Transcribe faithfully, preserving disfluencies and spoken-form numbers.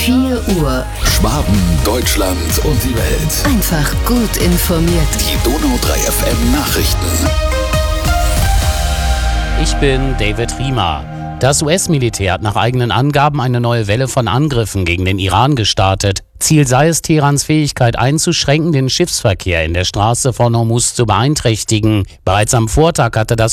vier Uhr. Schwaben, Deutschland und die Welt. Einfach gut informiert. Die Donau drei F M Nachrichten. Ich bin David Riemer. Das U S-Militär hat nach eigenen Angaben eine neue Welle von Angriffen gegen den Iran gestartet. Ziel sei es, Teherans Fähigkeit einzuschränken, den Schiffsverkehr in der Straße von Hormuz zu beeinträchtigen. Bereits am Vortag hatte das